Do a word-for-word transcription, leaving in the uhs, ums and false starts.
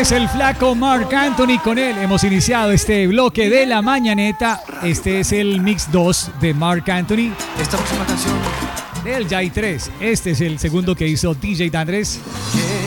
es el flaco Marc Anthony. Con él hemos iniciado este bloque de la mañaneta. Este es el mix dos de Marc Anthony. Esta próxima canción Del Jai tres. Este es el segundo que hizo D J Dandres. que